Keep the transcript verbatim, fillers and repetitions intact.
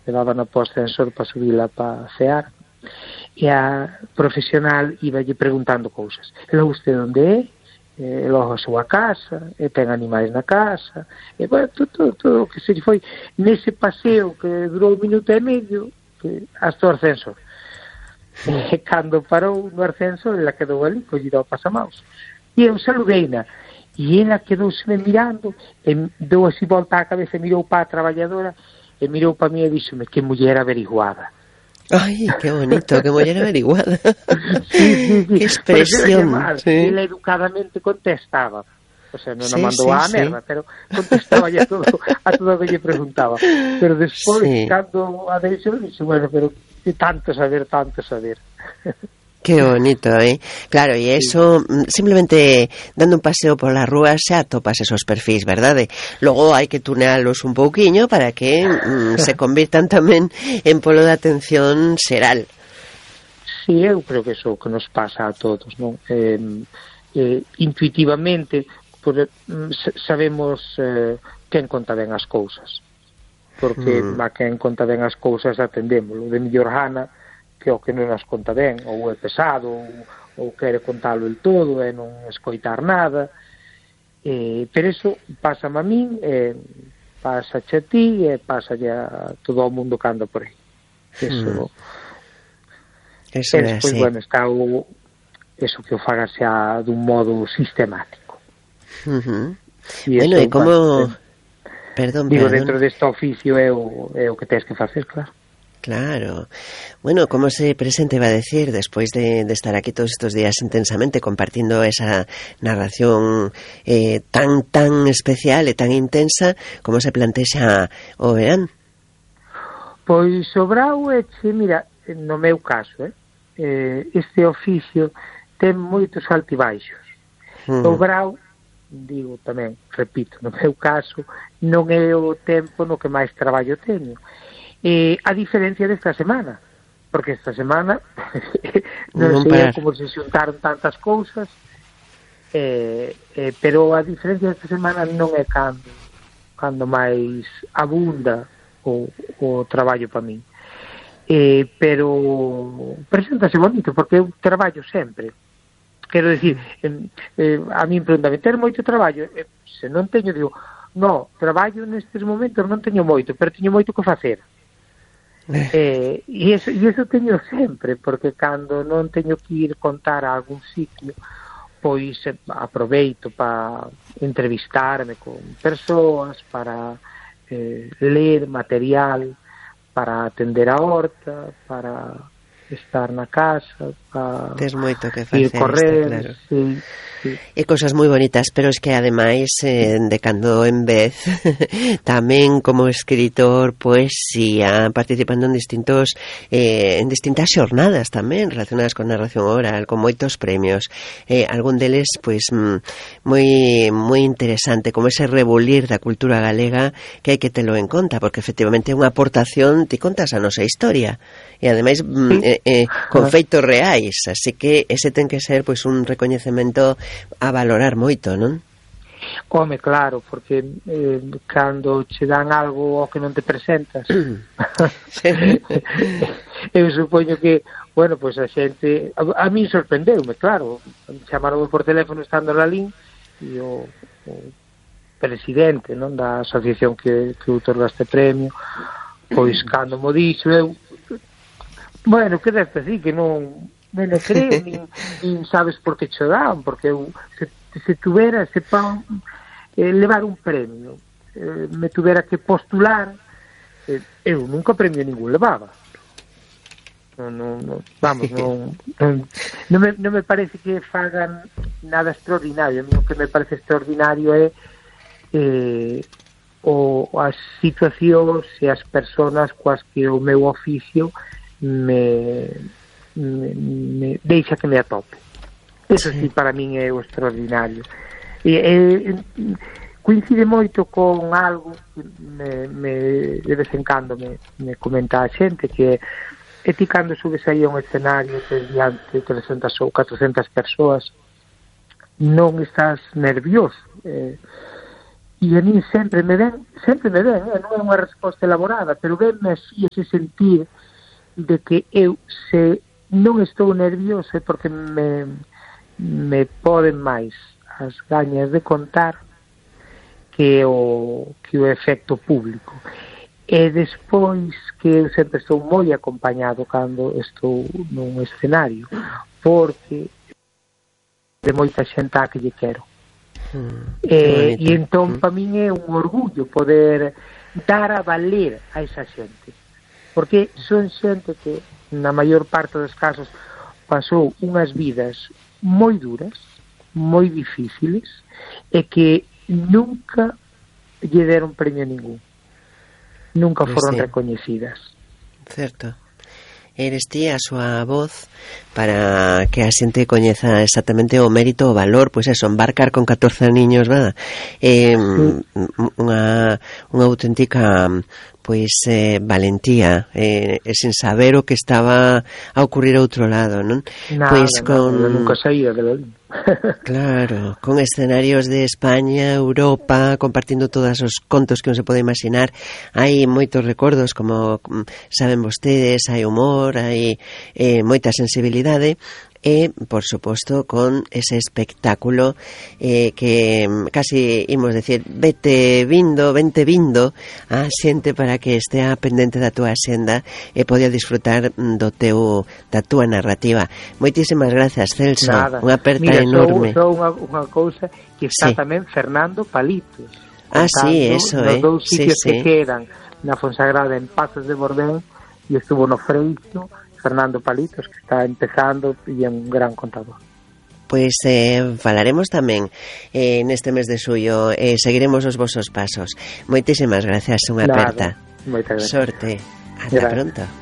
levaba na po ascensor para subila para cear, e a profesional iba lle preguntando cousas. E logo usted onde é? E logo a súa casa, e ten animais na casa, e bueno, todo, todo o que se foi nese paseo que durou un minuto e medio, que hasta o ascensor. E cando parou no ascensor, ela quedou ali, collida ao pasamaus. E eu saludeina, e ela quedouse-me mirando, e deu así volta a cabeza, mirou para a traballadora, e mirou para mí e díxome, que muller averiguada. Ai, que bonito, que muller averiguada. Sí, sí, sí. Que expresión. Sí. Y él educadamente contestaba. O sea, non sí, a mandou sí, a merda, sí. Pero contestaba a todo, a todo o que lle preguntaba. Pero despois, sí. Cando a deixo, dixo, bueno, pero que tanto saber, tanto saber. Qué bonito, ¿eh? Claro, y eso, sí. Simplemente dando un paseo por las rúas xa topas esos perfis, verdade? Logo hai que tunealos un pouquiño para que mm, se convirtan tamén en polo de atención xeral. Sí, eu creo que eso que nos pasa a todos, non? Eh, eh, intuitivamente por, sabemos eh, quen conta ben as cousas, porque mm. a quen conta ben as cousas atendémolo, de mellor gana que o que non as conta ben, ou é pesado, ou, ou quere contalo el todo, e non escoitar nada. Eh, pero eso pasa a min, eh, pasa a ti, e pasa a todo o mundo que anda por aí. Eso, mm. eso e despois, bueno, está o, eso que o faga xa dun modo sistemático. Uh-huh. E bueno, e como... Perdón, digo, perdón. dentro deste oficio é o, é o que tens que facer, claro. Claro. Bueno, ¿cómo se presente va a decir después de, de estar aquí todos estos días intensamente compartiendo esa narración eh, tan tan especial e tan intensa, como se plantea o verán? Pois o brao é que, mira, no meu caso, eh, eh, este oficio ten moitos altibaixos. Mm. O brao, digo tamén, repito, no meu caso, non é o tempo no que máis traballo teño. Eh, a diferencia desta semana, porque esta semana non, non sei parar. Como se xuntaron tantas cousas, eh, eh, pero a diferencia desta semana non é cando, cando máis abunda o, o traballo para min. Eh, pero preséntase bonito, porque eu traballo sempre. Quero dicir, eh, eh, a min pregúntame, ter moito traballo? Eh, se non teño, digo, no, traballo nestes momentos non teño moito, pero teño moito que facer. Eh, e, eso, e eso teño sempre, porque cando non teño que ir contar a algún sitio, pois eh, aproveito para entrevistarme con persoas, para eh, ler material, para atender a horta, para estar na casa, para tes moito que facer, ir correr, claro. Sí, sí. E cosas moi bonitas, pero es que ademais eh, de cando en vez tamén como escritor, poesía, participando en distintos eh, en distintas xornadas tamén relacionadas con narración oral, con moitos premios, eh, algún deles pois moi moi interesante, como ese rebulir da cultura galega que hai que telo en conta, porque efectivamente é unha aportación, ti contas a nosa historia e ademais eh, eh, con feitos reais, así que ese ten que ser pois un recoñecemento a valorar moito, non? Home, claro, porque eh, cando che dan algo ao que non te presentas eu supoño que, bueno, pois pues a xente a, a mí sorprendeume, claro, chamaron por teléfono estando na Lin e o, o presidente, non, da asociación que, que outorga este premio, pois cando mo dixo eu, bueno, que deste así, que non non me creo, nin, nin sabes por que cho dan, porque eu, se, se tuvera se pa, eh, levar un premio, eh, me tuvera que postular, eh, eu nunca premio ningún levaba. Non, non, non, vamos, non, non, non, me, non me parece que fagan nada extraordinario. A mí o que me parece extraordinario é eh, o, as situacións e as persoas coas que o meu oficio me... Me, me deixa que me atope. Eso sí, sí para min é o extraordinario. E, e coincide moito con algo que me, me, de vez en cando me, me comenta a xente, que é ti cando subes aí a un escenario que diante de trescentas ou catrocentas persoas non estás nervioso, eh, e a mí sempre me ven, sempre me ven, eh? Non é unha resposta elaborada, pero venme así ese sentir de que eu, se non estou nervioso, é porque me, me poden máis as gañas de contar que o, que o efecto público. E despois que eu sempre estou moi acompañado cando estou nun escenario, porque de moita xente a que lle quero. Mm, e, e entón, mm. para min é un orgullo poder dar a valer a esa xente. Porque son xente que, na maior parte dos casos, pasou unhas vidas moi duras, moi difíciles, e que nunca lle deron premio ningún. Nunca foron sí. recoñecidas. Certo. Eres ti a súa voz para que a xente coñeza exactamente o mérito, o valor, pois eso, embarcar con catorce niños, verdad? Eh, sí. unha, unha auténtica pois eh, valentía, eh, sin saber o que estaba a ocurrir a outro lado, non? Nada, pois con nada, nunca saía de lo... Claro, con escenarios de España, Europa, compartindo todos os contos que non se pode imaginar. Hai moitos recordos, como saben vostedes, hai humor, hai eh, moita sensibilidade. E, por suposto, con ese espectáculo eh, que casi imos decir vete vindo, vente vindo a xente para que estea pendente da túa xenda e poder disfrutar do teu, da túa narrativa. Moitísimas grazas, Celso. Nada. Unha aperta Mira, enorme. Mira, só unha, unha cousa que está sí. tamén Fernando Palitos. Ah, sí, eso, nos eh. dous sitios sí, que sí. quedan na Fonsagrada, en Pazos de Bordén, e estuvo no Freixo, Fernando Palitos, que está empezando e é un gran contador. Pois eh, falaremos tamén eh, neste mes de xullo, eh, seguiremos os vosos pasos. Moitísimas gracias, unha aperta. Moitas gracias. Sorte. Ata Gracias. pronto.